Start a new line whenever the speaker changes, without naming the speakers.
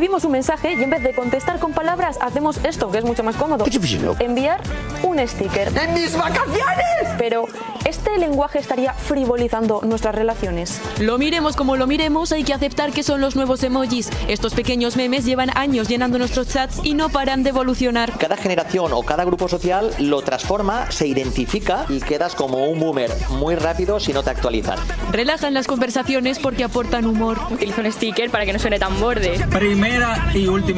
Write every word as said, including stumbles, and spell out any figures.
escribimos un mensaje y en vez de contestar con palabras, hacemos esto, que es mucho más cómodo. Enviar un sticker.
¡En mis vacaciones!
Pero, ¿este lenguaje estaría frivolizando nuestras relaciones?
Lo miremos como lo miremos, hay que aceptar que son los nuevos emojis. Estos pequeños memes llevan años llenando nuestros chats y no paran de evolucionar.
Cada generación o cada grupo social lo transforma, se identifica y quedas como un boomer muy rápido si no te actualizan.
Relajan las conversaciones porque aportan humor.
Utilizo un sticker para que no suene tan borde.
Primera y última.